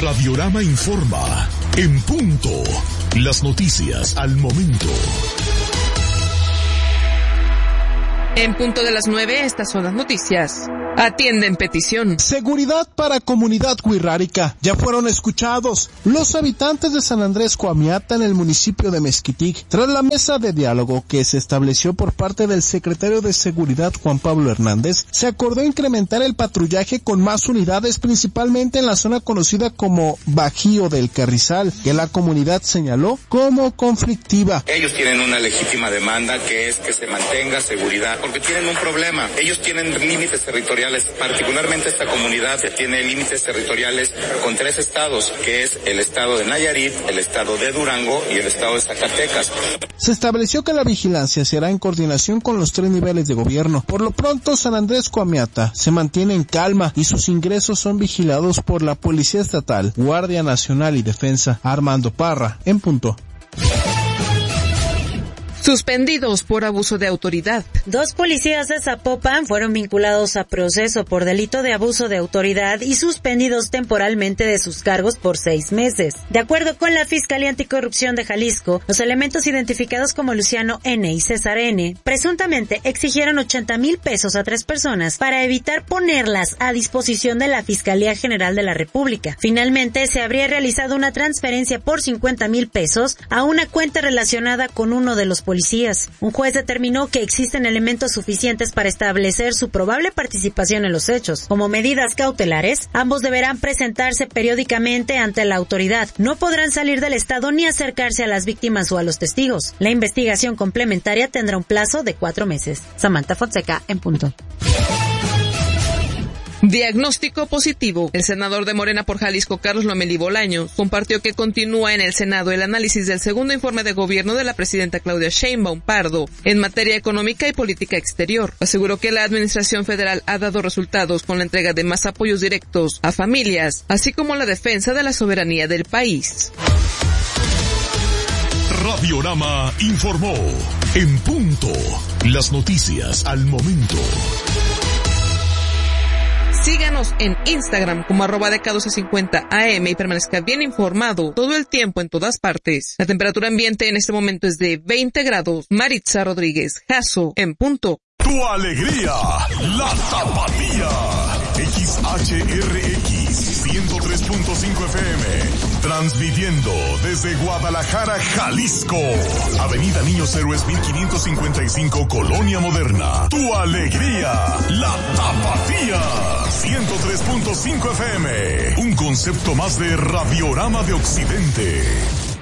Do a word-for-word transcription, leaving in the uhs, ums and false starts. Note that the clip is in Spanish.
Radiorama informa. En punto. Las noticias al momento. En punto de las nueve, estas son las noticias. Atienden petición. Seguridad para comunidad wixárika. Ya fueron escuchados los habitantes de San Andrés Coamiata en el municipio de Mezquitic, tras la mesa de diálogo que se estableció por parte del secretario de Seguridad Juan Pablo Hernández. Se acordó incrementar el patrullaje con más unidades, principalmente en la zona conocida como Bajío del Carrizal, que la comunidad señaló como conflictiva. Ellos tienen una legítima demanda, que es que se mantenga seguridad, porque tienen un problema. Ellos tienen límites territoriales. Particularmente esta comunidad tiene límites territoriales con tres estados, que es el estado de Nayarit, el estado de Durango y el estado de Zacatecas. Se estableció que la vigilancia se hará en coordinación con los tres niveles de gobierno. Por lo pronto, San Andrés Coamiata se mantiene en calma y sus ingresos son vigilados por la Policía Estatal, Guardia Nacional y Defensa. Armando Parra, en punto. Suspendidos por abuso de autoridad. Dos policías de Zapopan fueron vinculados a proceso por delito de abuso de autoridad y suspendidos temporalmente de sus cargos por seis meses. De acuerdo con la Fiscalía Anticorrupción de Jalisco, los elementos identificados como Luciano N. y César N. presuntamente exigieron ochenta mil pesos a tres personas para evitar ponerlas a disposición de la Fiscalía General de la República. Finalmente, se habría realizado una transferencia por cincuenta mil pesos a una cuenta relacionada con uno de los policías. Policías. Un juez determinó que existen elementos suficientes para establecer su probable participación en los hechos. Como medidas cautelares, ambos deberán presentarse periódicamente ante la autoridad. No podrán salir del estado ni acercarse a las víctimas o a los testigos. La investigación complementaria tendrá un plazo de cuatro meses. Samantha Fonseca, en punto. Diagnóstico positivo. El senador de Morena por Jalisco, Carlos Lomelí Bolaños, compartió que continúa en el Senado el análisis del segundo informe de gobierno de la presidenta Claudia Sheinbaum Pardo en materia económica y política exterior. Aseguró que la administración federal ha dado resultados con la entrega de más apoyos directos a familias, así como la defensa de la soberanía del país. Radiorama informó. En punto. Las noticias al momento. Síganos en Instagram como arroba D K doce cincuenta A M y permanezca bien informado todo el tiempo en todas partes. La temperatura ambiente en este momento es de veinte grados. Maritza Rodríguez, Jasso, en punto. Tu alegría, la Tapatía. X H R X ciento tres punto cinco F M. Transmitiendo desde Guadalajara, Jalisco. Avenida Niños Héroes mil quinientos cincuenta y cinco, Colonia Moderna. Tu alegría, la Tapatía. ciento tres punto cinco F M. Un concepto más de Radiorama de Occidente.